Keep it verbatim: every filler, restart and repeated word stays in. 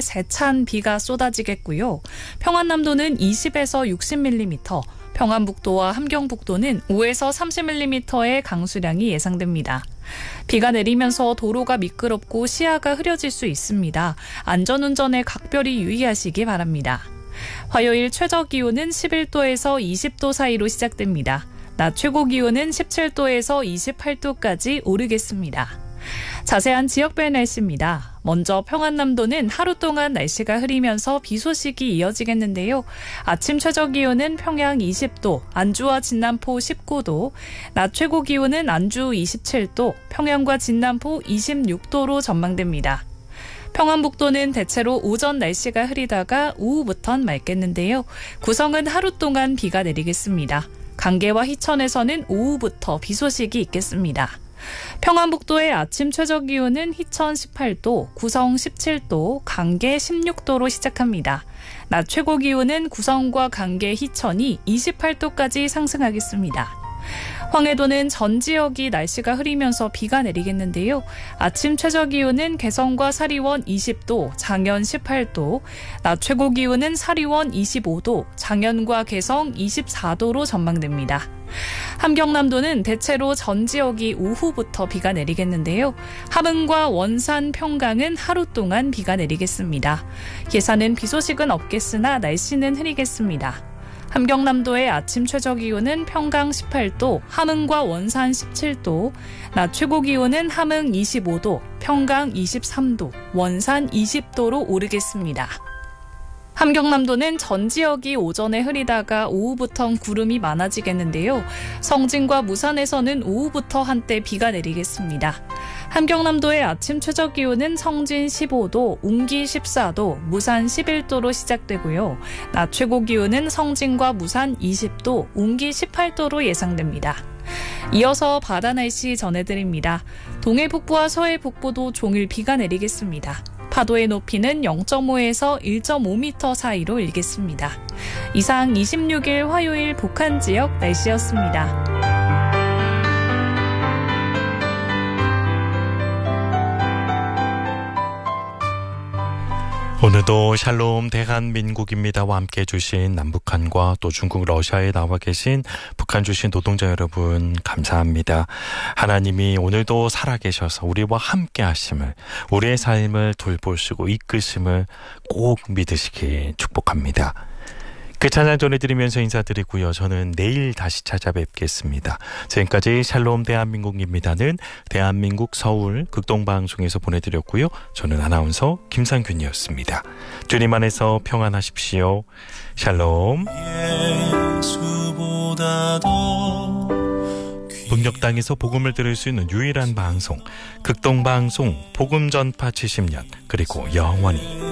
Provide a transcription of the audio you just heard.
세찬 비가 쏟아지겠고요. 평안남도는 이십에서 육십 밀리미터, 평안북도와 함경북도는 오에서 삼십 밀리미터의 강수량이 예상됩니다. 비가 내리면서 도로가 미끄럽고 시야가 흐려질 수 있습니다. 안전운전에 각별히 유의하시기 바랍니다. 화요일 최저기온은 십일 도에서 이십 도 사이로 시작됩니다. 낮 최고기온은 십칠 도에서 이십팔 도까지 오르겠습니다. 자세한 지역별 날씨입니다. 먼저 평안남도는 하루 동안 날씨가 흐리면서 비 소식이 이어지겠는데요. 아침 최저기온은 평양 이십 도, 안주와 진남포 십구 도, 낮 최고기온은 안주 이십칠 도, 평양과 진남포 이십육 도로 전망됩니다. 평안북도는 대체로 오전 날씨가 흐리다가 오후부턴 맑겠는데요. 구성은 하루 동안 비가 내리겠습니다. 강계와 희천에서는 오후부터 비 소식이 있겠습니다. 평안북도의 아침 최저기온은 희천 십팔 도, 구성 십칠 도, 강계 십육 도로 시작합니다. 낮 최고기온은 구성과 강계, 희천이 이십팔 도까지 상승하겠습니다. 황해도는 전 지역이 날씨가 흐리면서 비가 내리겠는데요. 아침 최저기온은 개성과 사리원 이십 도, 장현 십팔 도, 낮 최고기온은 사리원 이십오 도, 장현과 개성 이십사 도로 전망됩니다. 함경남도는 대체로 전 지역이 오후부터 비가 내리겠는데요. 함흥과 원산, 평강은 하루 동안 비가 내리겠습니다. 예산은 비 소식은 없겠으나 날씨는 흐리겠습니다. 함경남도의 아침 최저기온은 평강 십팔 도, 함흥과 원산 십칠 도, 낮 최고기온은 함흥 이십오 도, 평강 이십삼 도, 원산 이십 도로 오르겠습니다. 함경남도는 전 지역이 오전에 흐리다가 오후부터 구름이 많아지겠는데요. 성진과 무산에서는 오후부터 한때 비가 내리겠습니다. 함경남도의 아침 최저기온은 성진 십오 도, 웅기 십사 도, 무산 십일 도로 시작되고요. 낮 최고기온은 성진과 무산 이십 도, 웅기 십팔 도로 예상됩니다. 이어서 바다 날씨 전해드립니다. 동해 북부와 서해 북부도 종일 비가 내리겠습니다. 파도의 높이는 영 점 오에서 일 점 오 미터 사이로 일겠습니다. 이상 이십육 일 화요일 북한 지역 날씨였습니다. 오늘도 샬롬 대한민국입니다와 함께 해주신 남북한과 또 중국 러시아에 나와 계신 북한 주신 노동자 여러분 감사합니다. 하나님이 오늘도 살아계셔서 우리와 함께 하심을, 우리의 삶을 돌보시고 이끄심을 꼭 믿으시길 축복합니다. 그 찬양 전해드리면서 인사드리고요. 저는 내일 다시 찾아뵙겠습니다. 지금까지 샬롬 대한민국입니다는 대한민국 서울 극동방송에서 보내드렸고요. 저는 아나운서 김상균이었습니다. 주님 안에서 평안하십시오. 샬롬. 북녘 땅에서 복음을 들을 수 있는 유일한 방송, 극동방송 복음 전파 칠십 년, 그리고 영원히